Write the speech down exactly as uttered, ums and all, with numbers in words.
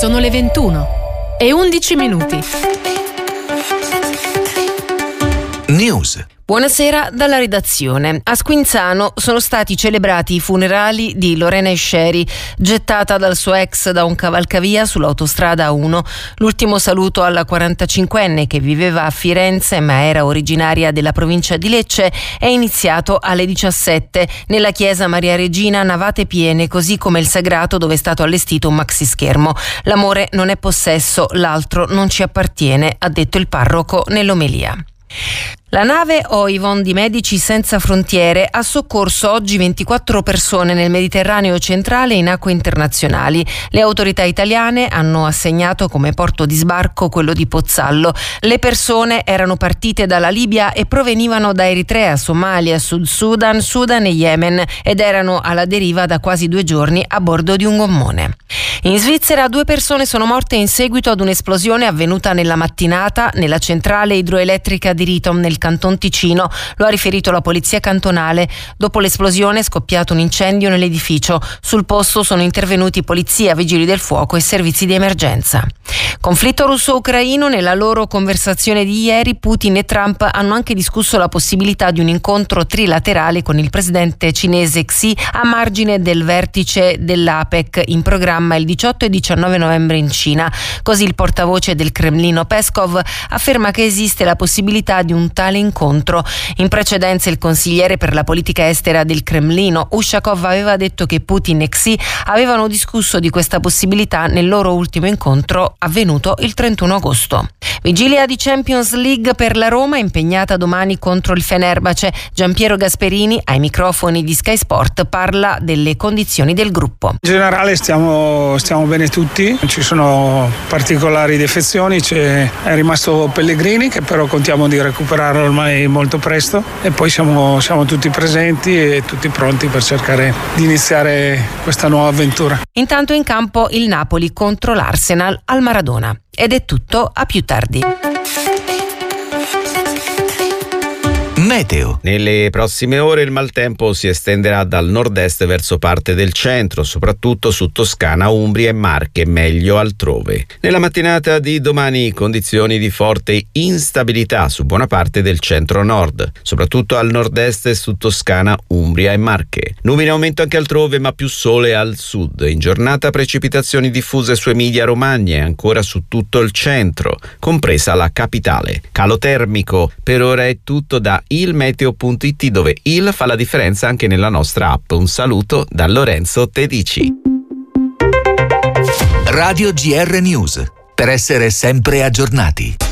Sono le ventuno e undici minuti. News. Buonasera dalla redazione. A Squinzano sono stati celebrati i funerali di Lorena Esceri, gettata dal suo ex da un cavalcavia sull'autostrada uno. L'ultimo saluto alla quarantacinquenne che viveva a Firenze ma era originaria della provincia di Lecce è iniziato alle diciassette nella chiesa Maria Regina a navate piene, così come il sagrato dove è stato allestito un maxischermo. L'amore non è possesso, l'altro non ci appartiene, ha detto il parroco nell'omelia. La nave Oivon di Medici Senza Frontiere ha soccorso oggi ventiquattro persone nel Mediterraneo centrale in acque internazionali. Le autorità italiane hanno assegnato come porto di sbarco quello di Pozzallo. Le persone erano partite dalla Libia e provenivano da Eritrea, Somalia, Sud Sudan, Sudan e Yemen ed erano alla deriva da quasi due giorni a bordo di un gommone. In Svizzera due persone sono morte in seguito ad un'esplosione avvenuta nella mattinata nella centrale idroelettrica di Ritom nel Canton Ticino, lo ha riferito la polizia cantonale. Dopo l'esplosione è scoppiato un incendio nell'edificio. Sul posto sono intervenuti polizia, vigili del fuoco e servizi di emergenza. Conflitto russo-ucraino. Nella loro conversazione di ieri Putin e Trump hanno anche discusso la possibilità di un incontro trilaterale con il presidente cinese Xi a margine del vertice dell'APEC in programma il diciotto e diciannove novembre in Cina. Così il portavoce del Cremlino Peskov afferma che esiste la possibilità di un tale incontro. In precedenza il consigliere per la politica estera del Cremlino Ushakov aveva detto che Putin e Xi avevano discusso di questa possibilità nel loro ultimo incontro avvenuto il trentuno agosto. Vigilia di Champions League per la Roma impegnata domani contro il Fenerbahce. Giampiero Gasperini ai microfoni di Sky Sport parla delle condizioni del gruppo. In generale stiamo, stiamo bene tutti, non ci sono particolari defezioni, c'è, è rimasto Pellegrini che però contiamo di recuperare ormai molto presto e poi siamo, siamo tutti presenti e tutti pronti per cercare di iniziare questa nuova avventura. Intanto in campo il Napoli contro l'Arsenal al Maradona. Ed è tutto, a più tardi. Meteo. Nelle prossime ore il maltempo si estenderà dal nord-est verso parte del centro, soprattutto su Toscana, Umbria e Marche, meglio altrove. Nella mattinata di domani condizioni di forte instabilità su buona parte del centro-nord, soprattutto al nord-est e su Toscana, Umbria e Marche. Nubi in aumento anche altrove, ma più sole al sud. In giornata precipitazioni diffuse su Emilia-Romagna e ancora su tutto il centro, compresa la capitale. Calo termico. Per ora è tutto da ilmeteo punto it, dove il fa la differenza anche nella nostra app. Un saluto da Lorenzo Tedici. Radio G R News, per essere sempre aggiornati.